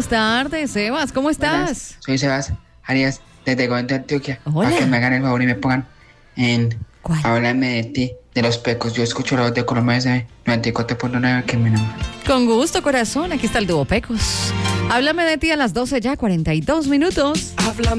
buenas tardes, Sebas, ¿cómo estás? Buenas, soy Sebas Arias, desde Gómez, Antioquia. Hola. Para que me hagan el favor y me pongan en ¿Cuál? Háblame de ti, de los pecos. Yo escucho la voz de Colombia SM 94.9 que me enamora. Con gusto, corazón, aquí está el dúo Pecos. Háblame de ti a las 12 ya, 42 minutos. Háblame